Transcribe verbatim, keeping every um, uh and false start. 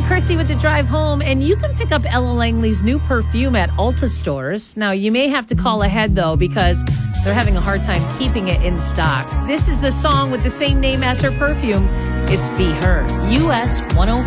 I'm Chrissy with the drive home, and you can pick up Ella Langley's new perfume at Ulta stores. Now, you may have to call ahead, though, because they're having a hard time keeping it in stock. This is the song with the same name as her perfume. It's Be Her. U S one oh